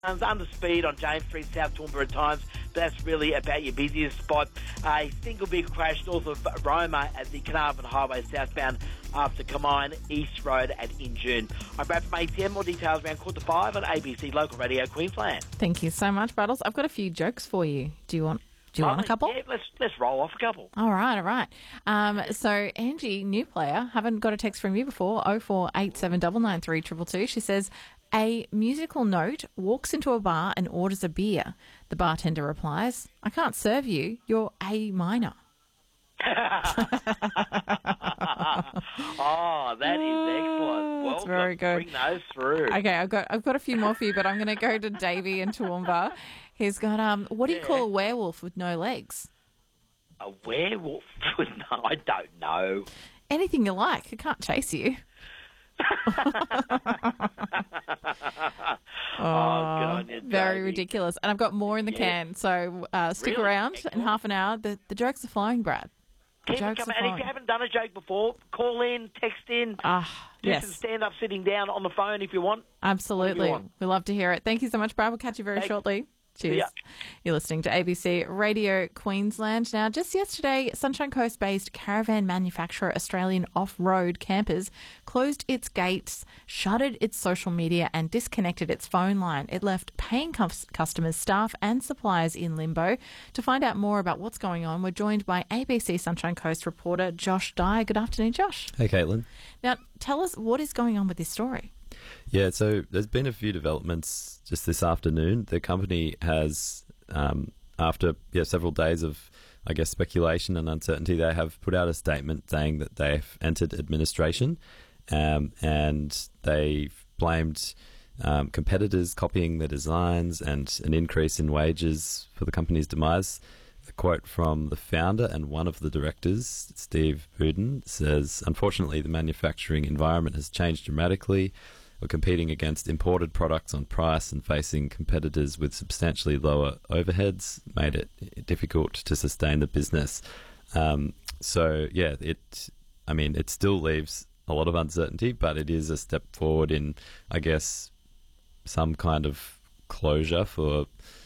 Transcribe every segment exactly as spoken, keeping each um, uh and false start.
Under speed on James Street, South Toowoomba at times, but that's really about your busiest spot. A single big crash north of Roma at the Carnarvon Highway southbound after Camine East Road at Injune. I'm Brad from A T M. More details around quarter to five on A B C Local Radio Queensland. Thank you so much, Buttles. I've got a few jokes for you. Do you want? Do you oh, want a couple? Yeah, let's let's roll off a couple. All right, all right. Um, so Angie, new player, haven't got a text from you before. Oh four eight seven nine nine three two two two. She says, a musical note walks into a bar and orders a beer. The bartender replies, I can't serve you. You're A minor. Oh, that is excellent. Well, That's very good. Bring those through. Okay, I've got I've got a few more for you, but I'm going to go to Davey in Toowoomba. He's got um. What do you Yeah. call a werewolf with no legs? A werewolf? No, I don't know. Anything you like. It can't chase you. Oh, good on you, Very Davey. ridiculous. And I've got more in the Yeah. can, so uh, stick Really? around. In Excellent. half an hour, the, the jokes are flowing, Brad. The Keep it jokes coming. are And if flowing. you haven't done a joke before, call in, text in, Ah, do yes. some stand-up sitting down on the phone if you want. Absolutely. Whatever you want. We love to hear it. Thank you so much, Brad. We'll catch you very Thanks. shortly. Cheers. ya. You're listening to A B C Radio Queensland. Now, just yesterday, Sunshine Coast-based caravan manufacturer Australian Off-Road Campers closed its gates, shuttered its social media and disconnected its phone line. It left paying cus- customers, staff and suppliers in limbo. To find out more about what's going on, we're joined by A B C Sunshine Coast reporter Josh Dyer. Good afternoon, Josh. Hey, Caitlin. Now, tell us what is going on with this story. Yeah, so there's been a few developments just this afternoon. The company has, um, after yeah, several days of, I guess, speculation and uncertainty, they have put out a statement saying that they've entered administration, um, and they've blamed um, competitors copying their designs and an increase in wages for the company's demise. The quote from the founder and one of the directors, Steve Buden, says, unfortunately, the manufacturing environment has changed dramatically. We're competing against imported products on price and facing competitors with substantially lower overheads, made it difficult to sustain the business. Um, so, yeah, it, I mean, it still leaves a lot of uncertainty, but it is a step forward in, I guess, some kind of closure for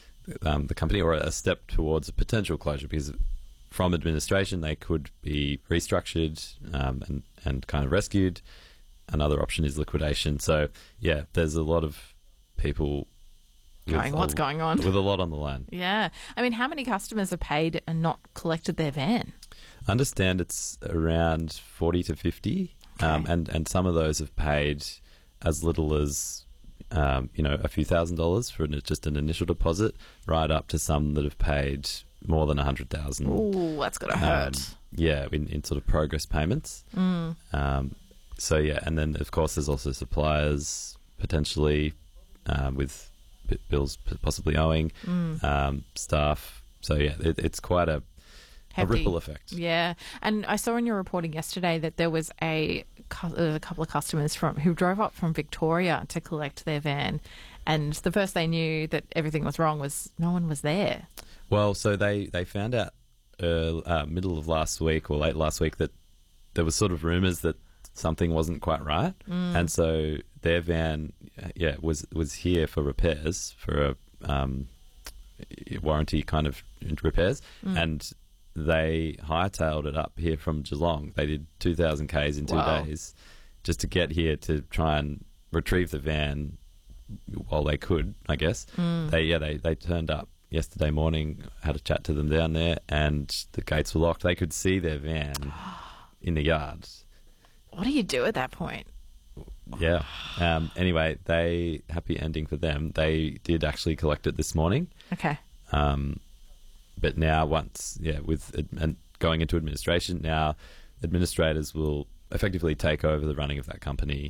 um, the company, or a step towards a potential closure, because from administration they could be restructured um, and, and kind of rescued. Another option is liquidation. So, yeah, there's a lot of people Going, with what's a, going on? with a lot on the line. Yeah. I mean, how many customers have paid and not collected their van? I understand it's around forty to fifty, um, Okay. and, and some of those have paid as little as, um, you know, a few thousand dollars for an, just an initial deposit, right up to some that have paid more than one hundred thousand dollars. Ooh, that's got to hurt. Yeah, in, in sort of progress payments. Mm. Um, so, yeah, and then, of course, there's also suppliers potentially um, with b- bills p- possibly owing, Mm. um, staff. So, yeah, it, it's quite a, a Hefty. ripple effect. Yeah. And I saw in your reporting yesterday that there was a, cu- a couple of customers from who drove up from Victoria to collect their van, and the first they knew that everything was wrong was no one was there. Well, so they, they found out uh, uh, middle of last week or late last week that there was sort of rumours that something wasn't quite right, Mm. and so their van, yeah, was was here for repairs, for a um, warranty kind of repairs, Mm. and they hightailed it up here from Geelong. They did two thousand k's in two Wow. days just to get here to try and retrieve the van while they could, I guess. Mm. They yeah they they turned up yesterday morning, had a chat to them down there, and the gates were locked. They could see their van in the yard. What do you do at that point? Yeah. Um, anyway, they happy ending for them. They did actually collect it this morning. Okay. Um, but now, once yeah, with ad- and going into administration, now administrators will effectively take over the running of that company,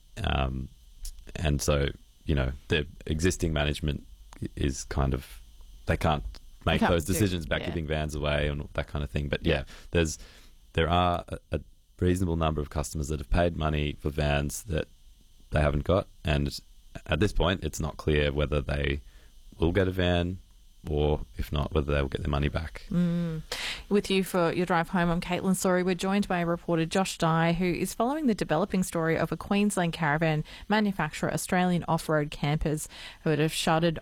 um, and so you know the existing management is kind of they can't make can't those do- decisions about yeah. giving vans away and that kind of thing. But yeah, there's there are a, a reasonable number of customers that have paid money for vans that they haven't got, and at this point, it's not clear whether they will get a van or if not, whether they'll get their money back. Mm. With you for your drive home, I'm Caitlin Story. We're joined by reporter Josh Dye, who is following the developing story of a Queensland caravan manufacturer, Australian Off-Road Campers, who would have shuttered